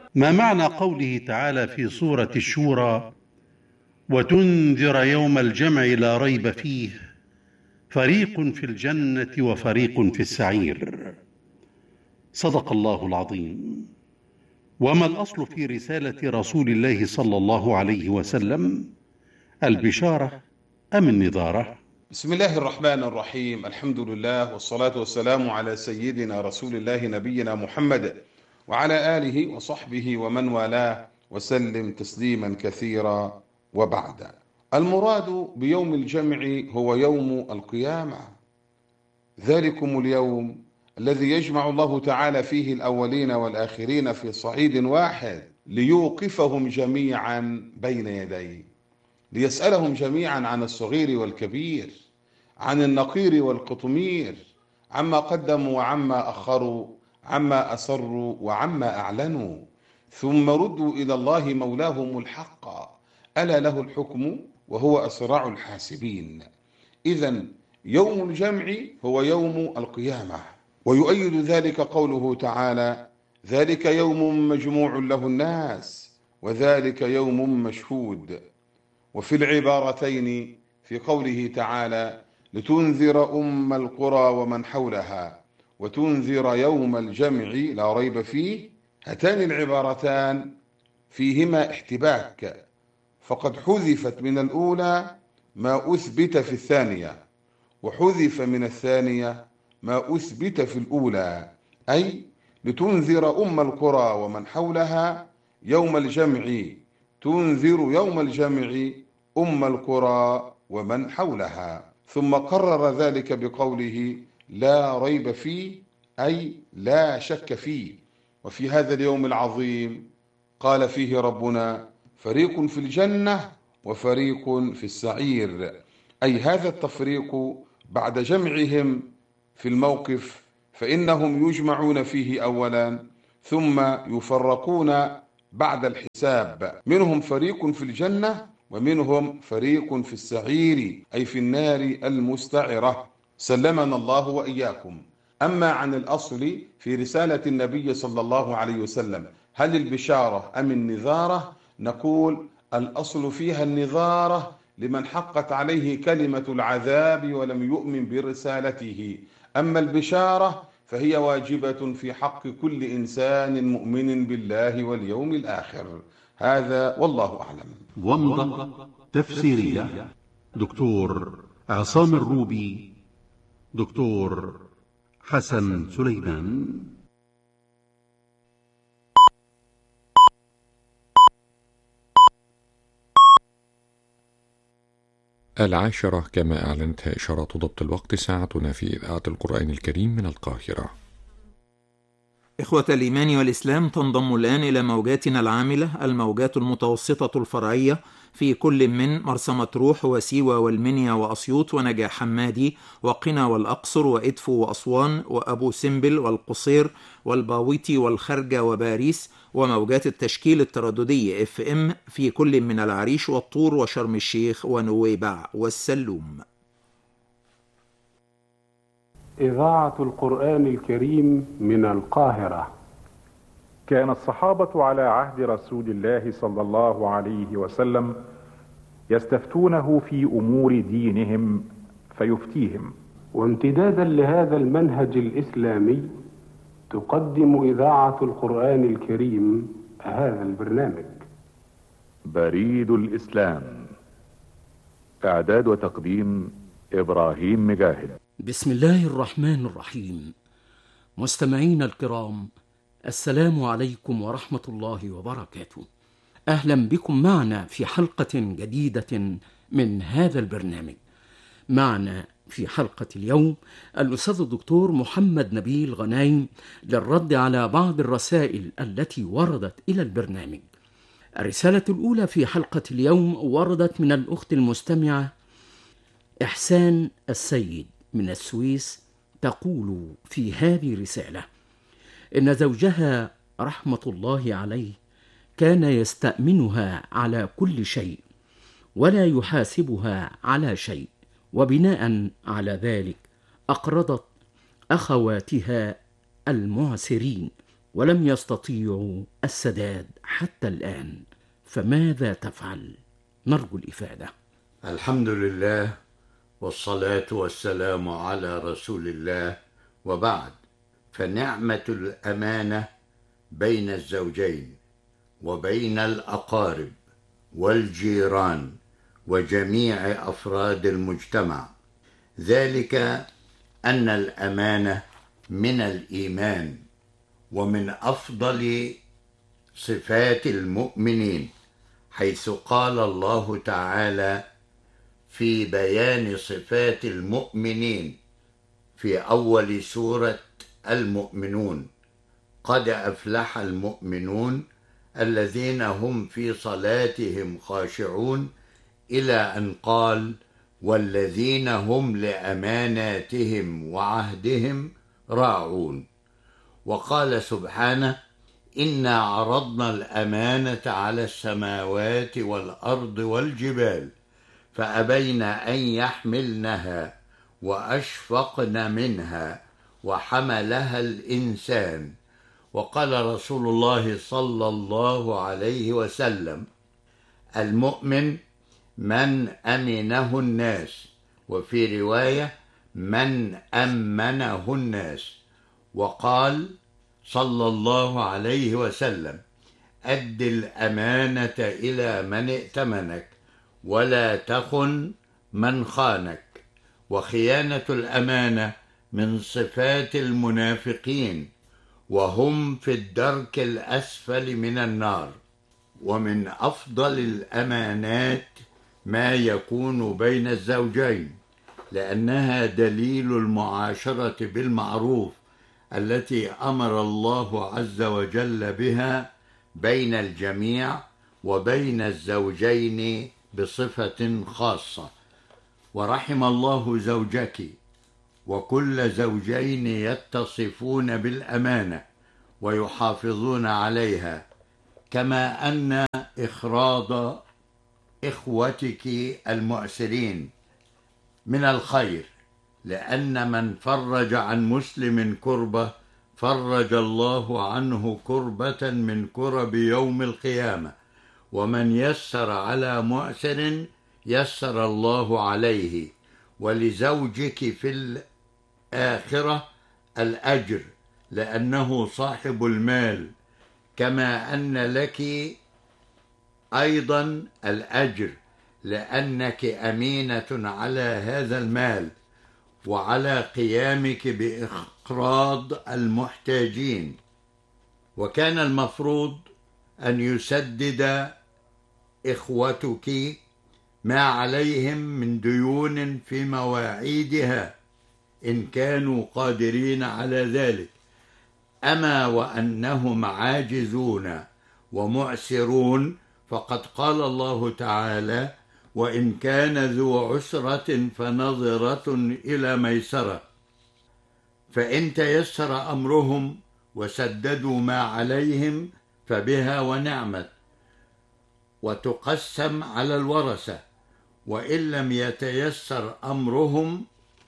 ما معنى قوله تعالى في سورة الشورى: وتنذر يوم الجمع لا ريب فيه فريق في الجنة وفريق في السعير؟ صدق الله العظيم. وما الأصل في رسالة رسول الله صلى الله عليه وسلم، البشارة أم النذارة؟ بسم الله الرحمن الرحيم. الحمد لله والصلاة والسلام على سيدنا رسول الله نبينا محمد وعلى آله وصحبه ومن والاه وسلم تسليما كثيرا. وبعد، المراد بيوم الجمع هو يوم القيامة، ذلكم اليوم الذي يجمع الله تعالى فيه الأولين والآخرين في صعيد واحد ليوقفهم جميعا بين يديه، ليسألهم جميعا عن الصغير والكبير، عن النقير والقطمير، عما قدموا وعما أخروا، عما أسروا وعما أعلنوا، ثم ردوا إلى الله مولاهم الحق، ألا له الحكم وهو أسرع الحاسبين. إذن يوم الجمع هو يوم القيامة، ويؤيد ذلك قوله تعالى: ذلك يوم مجموع له الناس وذلك يوم مشهود. وفي العبارتين في قوله تعالى: لتنذر أم القرى ومن حولها وتنذر يوم الجمع لا ريب فيه، هاتان العبارتان فيهما احتباك، فقد حذفت من الأولى ما أثبت في الثانية، وحذف من الثانية ما أثبت في الأولى، أي لتنذر أم القرى ومن حولها يوم الجمع، تنذر يوم الجمع أم القرى ومن حولها، ثم قرر ذلك بقوله لا ريب فيه، أي لا شك فيه. وفي هذا اليوم العظيم قال فيه ربنا: فريق في الجنة وفريق في السعير، أي هذا التفريق بعد جمعهم في الموقف، فإنهم يجمعون فيه أولا ثم يفرقون بعد الحساب، منهم فريق في الجنة ومنهم فريق في السعير، أي في النار المستعرة، سلمنا الله وإياكم. أما عن الأصل في رسالة النبي صلى الله عليه وسلم، هل البشارة أم النذارة؟ نقول الأصل فيها النذارة لمن حقت عليه كلمة العذاب ولم يؤمن برسالته، أما البشارة فهي واجبة في حق كل إنسان مؤمن بالله واليوم الآخر. هذا والله أعلم. ومضة تفسيرية، دكتور عصام الروبي، دكتور حسن سليمان. العاشرة كما أعلنتها إشارات ضبط الوقت، ساعتنا في إذاعة القرآن الكريم من القاهرة. إخوة الإيمان والإسلام، تنضم الآن إلى موجاتنا العاملة الموجات المتوسطة الفرعية في كل من مرسى مطروح وسيوة والمنيا وأسيوط ونجع حمادي وقنا والأقصر وإدفو وأسوان وأبو سمبل والقصير والباويتي والخرجة وباريس، وموجات التشكيل الترددي FM في كل من العريش والطور وشرم الشيخ ونويبع والسلوم. إذاعة القرآن الكريم من القاهرة. كان الصحابة على عهد رسول الله صلى الله عليه وسلم يستفتونه في أمور دينهم فيفتيهم، وامتدادا لهذا المنهج الإسلامي تقدم إذاعة القرآن الكريم هذا البرنامج. بريد الإسلام، إعداد وتقديم إبراهيم مجاهد. بسم الله الرحمن الرحيم. مستمعين الكرام، السلام عليكم ورحمة الله وبركاته. أهلا بكم معنا في حلقة جديدة من هذا البرنامج. معنا في حلقة اليوم الأستاذ الدكتور محمد نبيل غنايم للرد على بعض الرسائل التي وردت إلى البرنامج. الرسالة الأولى في حلقة اليوم وردت من الأخت المستمعة إحسان السيد من السويس، تقول في هذه الرسالة: إن زوجها رحمة الله عليه كان يستأمنها على كل شيء ولا يحاسبها على شيء، وبناء على ذلك أقرضت أخواتها المعسرين ولم يستطيعوا السداد حتى الآن، فماذا تفعل؟ نرجو الإفادة. الحمد لله والصلاة والسلام على رسول الله، وبعد، فنعمة الأمانة بين الزوجين وبين الأقارب والجيران وجميع أفراد المجتمع، ذلك أن الأمانة من الإيمان ومن أفضل صفات المؤمنين، حيث قال الله تعالى في بيان صفات المؤمنين في أول سورة المؤمنون: قد أفلح المؤمنون الذين هم في صلاتهم خاشعون، إلى أن قال: والذين هم لأماناتهم وعهدهم راعون. وقال سبحانه: إنا عرضنا الأمانة على السماوات والأرض والجبال فأبين أن يحملنها وأشفقن منها وحملها الإنسان. وقال رسول الله صلى الله عليه وسلم: المؤمن من أمنه الناس، وفي رواية من أمنه الناس. وقال صلى الله عليه وسلم: أد الأمانة إلى من ائتمنك ولا تخن من خانك. وخيانة الأمانة من صفات المنافقين، وهم في الدرك الأسفل من النار. ومن أفضل الأمانات ما يكون بين الزوجين، لأنها دليل المعاشرة بالمعروف التي أمر الله عز وجل بها بين الجميع وبين الزوجين بصفة خاصة. ورحم الله زوجك وكل زوجين يتصفون بالأمانة ويحافظون عليها، كما أن إخراج إخوتك المعسرين من الخير، لأن من فرج عن مسلم كربة فرج الله عنه كربة من كرب يوم القيامة، ومن يسر على معسر يسر الله عليه. ولزوجك في الآخرة الأجر لأنه صاحب المال، كما أن لك أيضا الأجر لأنك أمينة على هذا المال وعلى قيامك بإقراض المحتاجين. وكان المفروض أن يسدد إخوتك ما عليهم من ديون في مواعيدها إن كانوا قادرين على ذلك، أما وأنهم عاجزون ومعسرون فقد قال الله تعالى: وإن كان ذو عسرة فنظرة إلى ميسرة. فإن تيسر أمرهم وسددوا ما عليهم فبها ونعمت، وتقسم على الورثة. وإن لم يتيسر أمرهم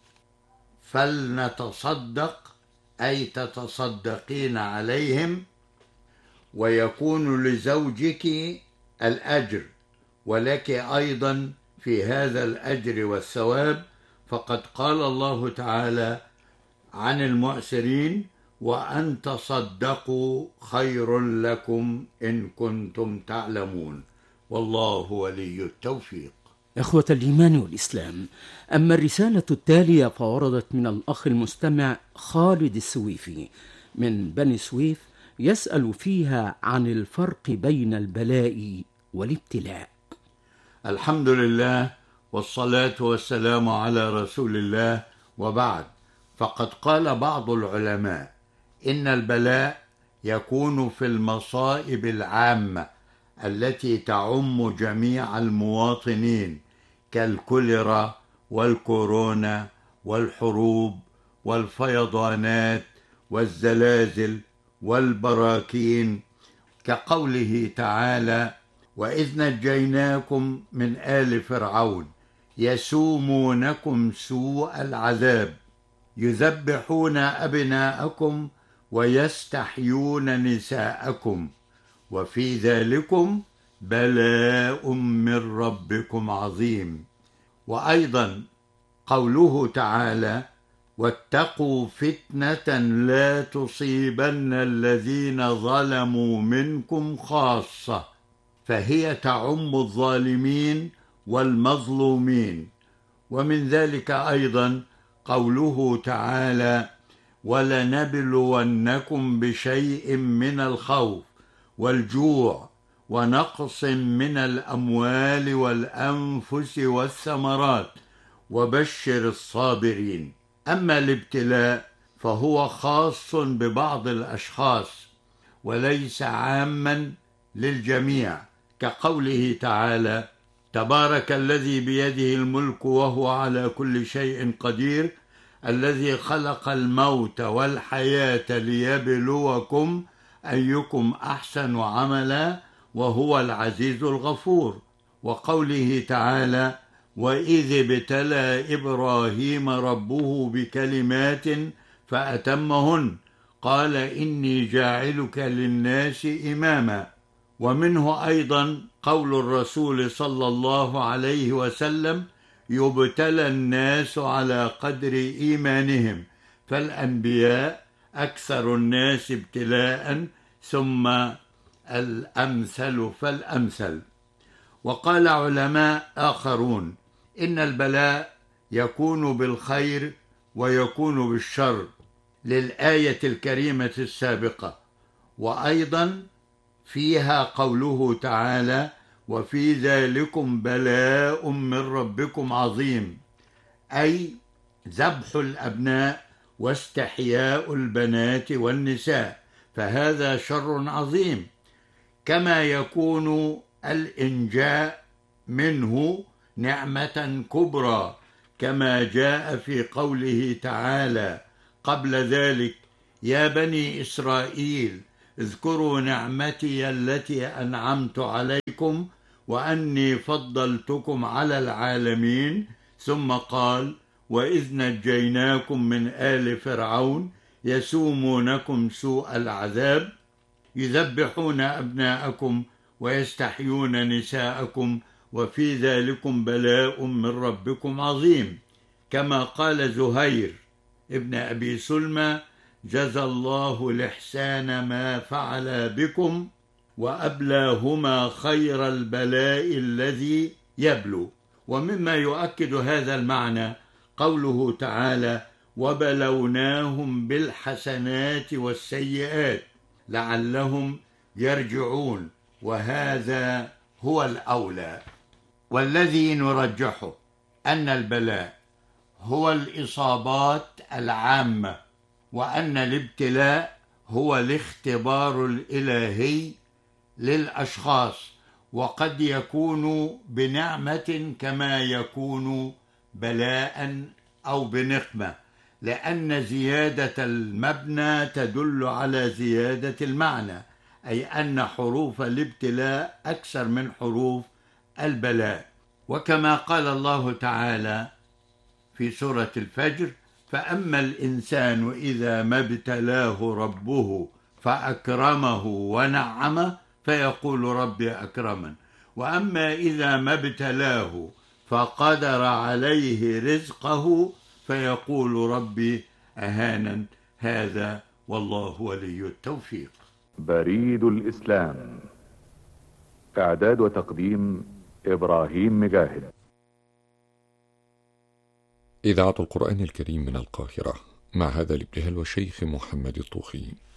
فلنتصدق، أي تتصدقين عليهم، ويكون لزوجك الأجر ولك أيضا في هذا الأجر والثواب، فقد قال الله تعالى عن المعسرين: وأن تصدقوا خير لكم إن كنتم تعلمون، والله ولي التوفيق. إخوة الإيمان والإسلام، أما الرسالة التالية فوردت من الأخ المستمع خالد السويفي من بني سويف، يسأل فيها عن الفرق بين البلاء والابتلاء. الحمد لله والصلاة والسلام على رسول الله، وبعد، فقد قال بعض العلماء إن البلاء يكون في المصائب العامة التي تعم جميع المواطنين، كالكوليرا والكورونا والحروب والفيضانات والزلازل والبراكين، كقوله تعالى: وإذ نجيناكم من آل فرعون يسومونكم سوء العذاب يذبحون أبناءكم ويستحيون نساءكم وفي ذلكم بلاء من ربكم عظيم. وأيضا قوله تعالى: واتقوا فتنة لا تصيبن الذين ظلموا منكم خاصة، فهي تعم الظالمين والمظلومين. ومن ذلك أيضا قوله تعالى: ولنبلونكم بشيء من الخوف والجوع ونقص من الأموال والأنفس والثمرات وبشر الصابرين. أما الابتلاء فهو خاص ببعض الأشخاص وليس عاما للجميع، كقوله تعالى: تبارك الذي بيده الملك وهو على كل شيء قدير، الذي خلق الموت والحياة ليبلوكم أيكم أحسن عملا وهو العزيز الغفور. وقوله تعالى: وإذ ابتلى إبراهيم ربه بكلمات فأتمهن قال إني جاعلك للناس إماما. ومنه أيضا قول الرسول صلى الله عليه وسلم: يبتلى الناس على قدر إيمانهم، فالأنبياء أكثر الناس ابتلاء ثم الأمثل فالأمثل. وقال علماء آخرون: إن البلاء يكون بالخير ويكون بالشر، للآية الكريمة السابقة. وأيضا فيها قوله تعالى: وفي ذلكم بلاء من ربكم عظيم، أي ذبح الأبناء واستحياء البنات والنساء، فهذا شر عظيم. كما يكون الإنجاء منه نعمة كبرى، كما جاء في قوله تعالى قبل ذلك: يا بني إسرائيل اذكروا نعمتي التي أنعمت عليكم وأني فضلتكم على العالمين. ثم قال: وإذ نجيناكم من آل فرعون يسومونكم سوء العذاب يذبحون أبناءكم ويستحيون نساءكم وفي ذلكم بلاء من ربكم عظيم. كما قال زهير ابن أبي سلمى: جزى الله الإحسان ما فعل بكم وأبلاهما خير البلاء الذي يبلو. ومما يؤكد هذا المعنى قوله تعالى: وبلوناهم بالحسنات والسيئات لعلهم يرجعون، وهذا هو الأولى. والذي نرجحه أن البلاء هو الإصابات العامة، وأن الابتلاء هو الاختبار الإلهي للأشخاص، وقد يكون بنعمة كما يكون بلاء أو بنقمة، لأن زيادة المبنى تدل على زيادة المعنى، أي أن حروف الابتلاء أكثر من حروف البلاء. وكما قال الله تعالى في سورة الفجر: فأما الإنسان إذا ما ابتلاه ربه فأكرمه ونعمه فيقول ربي أكرمن، وأما إذا ما ابتلاه فقدر عليه رزقه فيقول ربي أهانن. هذا والله ولي التوفيق. بريد الإسلام، إعداد وتقديم إبراهيم مجاهد. إذاعة القرآن الكريم من القاهرة، مع هذا الابتهال والشيخ محمد الطوخي.